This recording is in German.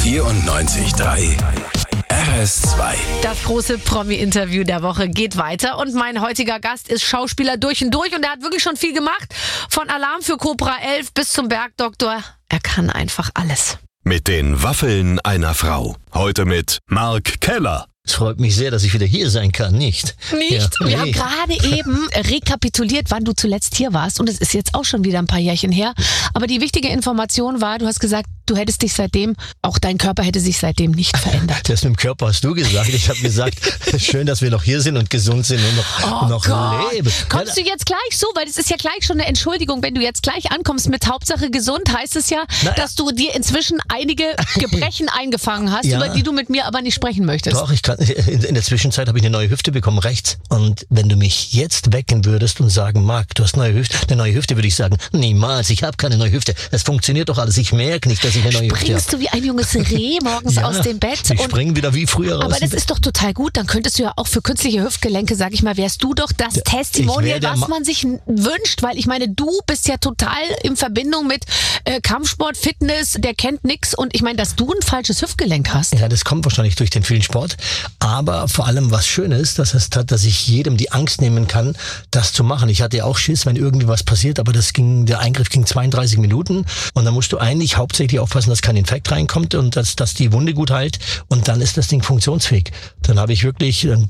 94.3 RS2. Das große Promi-Interview der Woche geht weiter und mein heutiger Gast ist Schauspieler durch und durch und er hat wirklich schon viel gemacht. Von Alarm für Cobra 11 bis zum Bergdoktor. Er kann einfach alles. Mit den Waffeln einer Frau. Heute mit Mark Keller. Es freut mich sehr, dass ich wieder hier sein kann, nicht? Nicht? Ja, Wir haben gerade eben rekapituliert, wann du zuletzt hier warst und es ist jetzt auch schon wieder ein paar Jährchen her. Aber die wichtige Information war, du hast gesagt, du hättest dich seitdem, auch dein Körper hätte sich seitdem nicht verändert. Das mit dem Körper hast du gesagt. Ich habe gesagt, schön, dass wir noch hier sind und gesund sind und noch leben. Kommst du jetzt gleich so? Weil das ist ja gleich schon eine Entschuldigung. Wenn du jetzt gleich ankommst mit Hauptsache gesund, heißt es ja, dass du dir inzwischen einige Gebrechen eingefangen hast, über die du mit mir aber nicht sprechen möchtest. Doch, ich kann. In der Zwischenzeit habe ich eine neue Hüfte bekommen, rechts. Und wenn du mich jetzt wecken würdest und sagen, Marc, du hast eine neue Hüfte, würde ich sagen, niemals, ich habe keine neue Hüfte. Das funktioniert doch alles. Ich merke nicht, dass ich eine neue Hüfte habe. Springst du wie ein junges Reh morgens aus dem Bett? Ich springe wieder wie früher raus. Aber das ist doch total gut. Dann könntest du ja auch für künstliche Hüftgelenke, sag ich mal, wärst du doch das Testimonial, was man sich wünscht. Weil ich meine, du bist ja total in Verbindung mit Kampfsport, Fitness, der kennt nix. Und ich meine, dass du ein falsches Hüftgelenk hast. Ja, das kommt wahrscheinlich durch den vielen Sport. Aber vor allem was schön ist, dass ich jedem die Angst nehmen kann, das zu machen. Ich hatte ja auch Schiss, wenn irgendwie was passiert, aber der Eingriff ging 32 Minuten und dann musst du eigentlich hauptsächlich aufpassen, dass kein Infekt reinkommt und dass die Wunde gut heilt und dann ist das Ding funktionsfähig. Dann habe ich wirklich